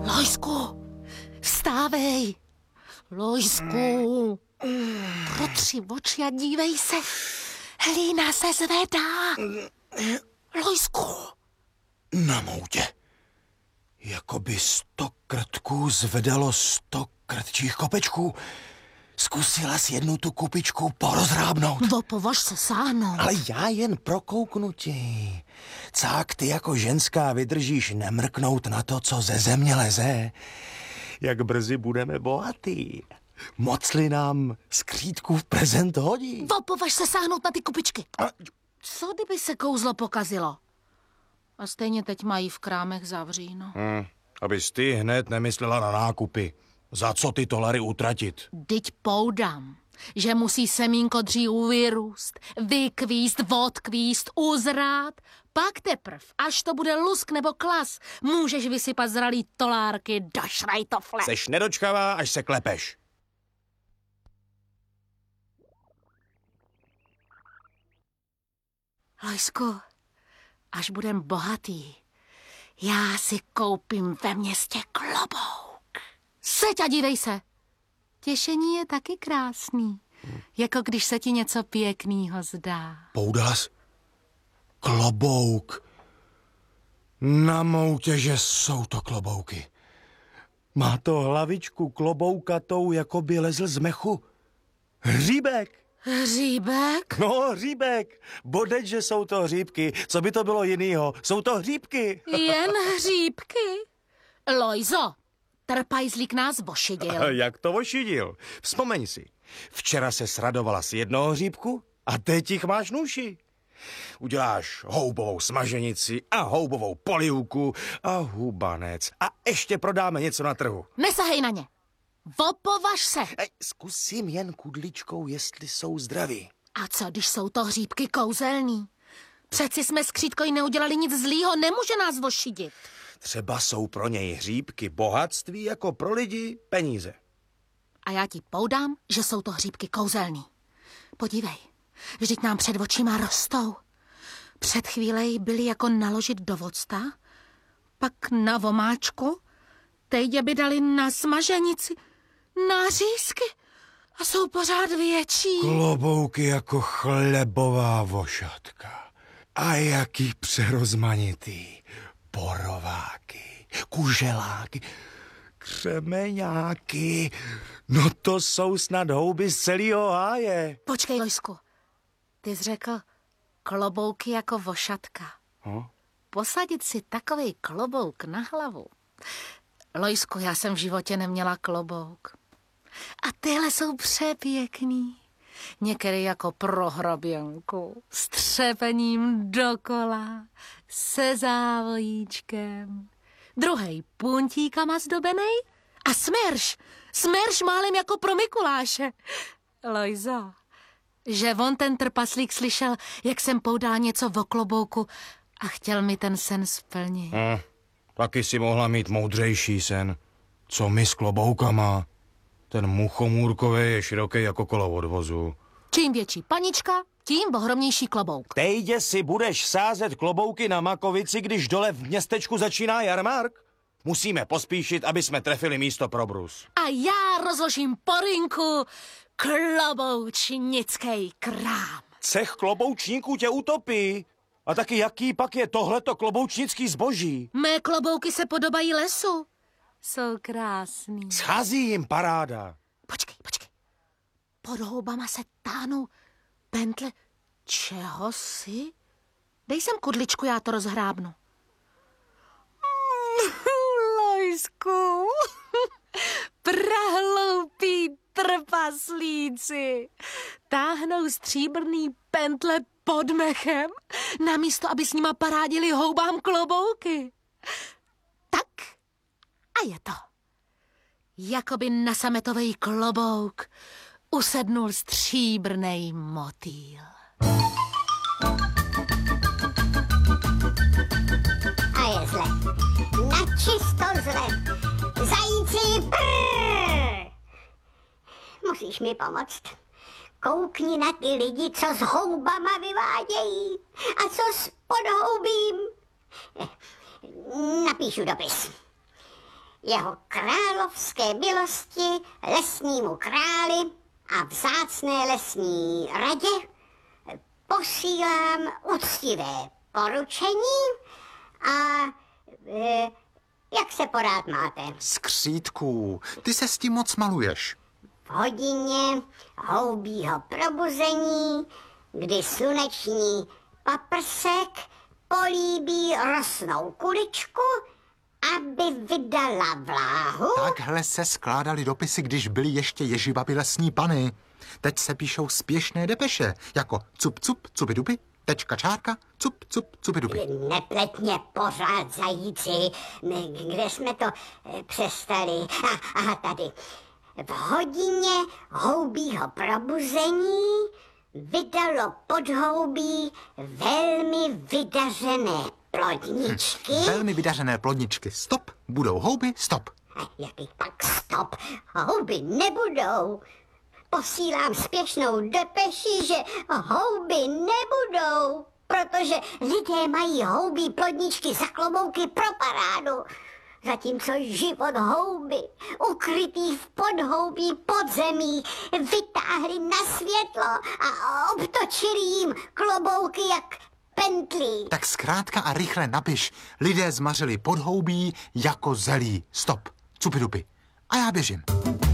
Lojsku, vstávej. Lojsku, protři oči a dívej se. Hlína se zvedá. Lojsku. Na moutě. Jakoby 100 krtků zvedalo 100 krtčích kopečků. Zkusila si jednu tu kupičku porozhrábnout. Opovaž se sáhnout. Ale já jen prokouknutí. Cák ty jako ženská vydržíš nemrknout na to, co ze země leze. Jak brzy budeme bohatý. Mocli nám skřítku v prezent hodí. Opovaž se sáhnout na ty kupičky. Co kdyby se kouzlo pokazilo? A stejně teď mají v krámech zavříno. Abys ty hned nemyslela na nákupy. Za co ty dolary utratit? Dyť poudám, že musí semínko dřív vyrůst, vykvíst, odkvíst, uzrát. Pak teprv, až to bude lusk nebo klas, můžeš vysypat zralý tolárky do šrajtofle. Seš nedočkavá, až se klepeš. Lojsku, až budem bohatý, já si koupím ve městě klobouk. Seď a dívej se. Těšení je taky krásný. Jako když se ti něco pěknýho zdá. Poudas? Klobouk. Na moutě, že jsou to klobouky. Má to hlavičku kloboukatou, jako by lezl z mechu. Hříbek. Hříbek? No, hříbek. Bodeč, že jsou to hříbky. Co by to bylo jinýho? Jsou to hříbky. Jen hříbky? Lojzo, trpajzlík nás vošidil. Jak to vošidil? Vzpomeň si. Včera se sradovala z jednoho hříbku a teď jich máš nuši. Uděláš houbovou smaženici a houbovou polívku a hubanec. A ještě prodáme něco na trhu. Nesahej na ně. Opovaž se. Zkusím jen kudličkou, jestli jsou zdraví. A co, když jsou to hříbky kouzelný? Přeci jsme s Křítkou neudělali nic zlýho, nemůže nás vošidit. Třeba jsou pro něj hříbky bohatství jako pro lidi peníze. A já ti poudám, že jsou to hříbky kouzelný. Podívej, vždyť nám před očima rostou. Před chvílej byli jako naložit do vocta, pak na vomáčku, teď by dali na smaženici, na řízky a jsou pořád větší. Klobouky jako chlebová vošatka. A jaký přerozmanitý. Borováky, kuželáky, křemeňáky. No to jsou snad houby z celého háje. Počkej, Lojsku. Ty jsi řekl klobouky jako vošatka. Posadit si takovej klobouk na hlavu. Lojsku, já jsem v životě neměla klobouk. A tyhle jsou přepěkný. Některý jako pro hraběnku, s třepením dokola, se závojíčkem. Druhej puntíkama zdobenej a smrš málem jako pro Mikuláše. Lojzo, že on ten trpaslík slyšel, jak jsem poudala něco o klobouku a chtěl mi ten sen splnit. Taky si mohla mít moudřejší sen. Co my s kloboukama? Ten muchomůrkový je široký jako kolo od vozu. Čím větší panička, tím ohromnější klobouk. Tejde si budeš sázet klobouky na makovici, když dole v městečku začíná jarmark? Musíme pospíšit, aby jsme trefili místo pro brus. A já rozložím po rynku kloboučnický krám. Cech kloboučníků tě utopí. A taky jaký pak je tohleto kloboučnický zboží? Mé klobouky se podobají lesu. Jsou krásný. Schází jim paráda. Počkej. Pod houbama se táhnou pentle. Čeho si? Dej sem kudličku, já to rozhrábnu. Lojsku. Prahloupí trpaslíci. Táhnou stříbrný pentle pod mechem, namísto, aby s nima parádili houbám klobouky. Tak a je to. Jakoby na sametovej klobouk usednul stříbrnej motýl. A je zle. Načisto zle. Zajíci prrr. Musíš mi pomoct. Koukni na ty lidi, co s houbama vyvádějí a co s podhoubím. Napíšu dopis. jeho královské milosti, lesnímu králi a vzácné lesní radě posílám úctivé poručení a jak se porád máte? Skřítku, ty se s tím moc maluješ. V hodině houbího probuzení, kdy sluneční paprsek políbí rosnou kuličku, aby vydala vláhu. Takhle se skládaly dopisy, když byly ještě Ježibaby lesní pany. Teď se píšou spěšné depeše, jako cup, cup, cupidupi, tečka čárka, cup, cup, cupidupi. Nepleť mě pořád, zajíci, kde jsme to přestali. Aha, tady. V hodině houbího probuzení vydalo podhoubí velmi vydařené plodničky. Velmi vydařené plodničky. Stop, budou houby, stop. Jaký pak stop? Houby nebudou. Posílám spěšnou depeši, že houby nebudou, protože lidé mají houbí plodničky za klobouky pro parádu. Zatímco život houby, ukrytý v podhoubí podzemí, vytáhli na světlo a obtočili jim klobouky jak pentlí. Tak zkrátka a rychle napiš. Lidé zmařili podhoubí jako zelí. Stop, cupidupi. A já běžím.